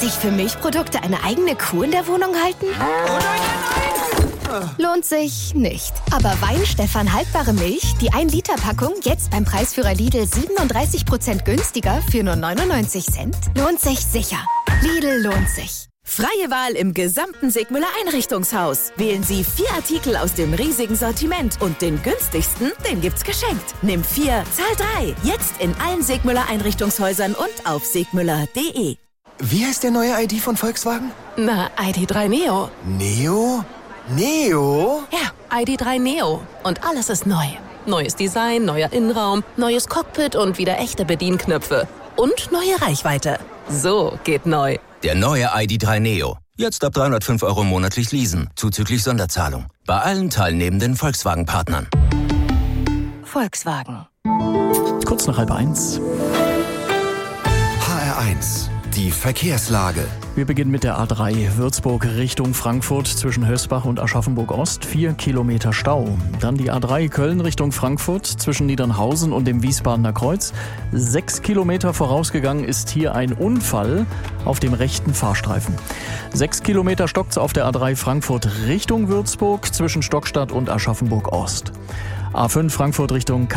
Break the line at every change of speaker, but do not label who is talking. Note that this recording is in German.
sich für Milchprodukte eine eigene Kuh in der Wohnung halten? Lohnt sich nicht. Aber Weinstefan haltbare Milch, die 1-Liter-Packung, jetzt beim Preisführer Lidl 37% günstiger für nur 99 Cent? Lohnt sich sicher. Lidl lohnt sich.
Freie Wahl im gesamten Sigmüller Einrichtungshaus. Wählen Sie 4 Artikel aus dem riesigen Sortiment und den günstigsten, den gibt's geschenkt. Nimm 4, zahl 3. Jetzt in allen Sigmüller Einrichtungshäusern und auf sigmüller.de.
Wie heißt der neue ID von Volkswagen?
Na, ID.3 Neo.
Neo? Neo?
Ja, ID.3 Neo. Und alles ist neu. Neues Design, neuer Innenraum, neues Cockpit und wieder echte Bedienknöpfe. Und neue Reichweite. So geht neu.
Der neue ID.3 Neo. Jetzt ab 305 € monatlich leasen, zuzüglich Sonderzahlung. Bei allen teilnehmenden Volkswagen-Partnern.
Volkswagen.
Kurz nach 12:30.
HR1, die Verkehrslage.
Wir beginnen mit der A3 Würzburg Richtung Frankfurt zwischen Hösbach und Aschaffenburg-Ost. 4 Kilometer Stau. Dann die A3 Köln Richtung Frankfurt zwischen Niedernhausen und dem Wiesbadener Kreuz. 6 Kilometer vorausgegangen ist hier ein Unfall auf dem rechten Fahrstreifen. 6 Kilometer stockt's auf der A3 Frankfurt Richtung Würzburg zwischen Stockstadt und Aschaffenburg-Ost. A5 Frankfurt Richtung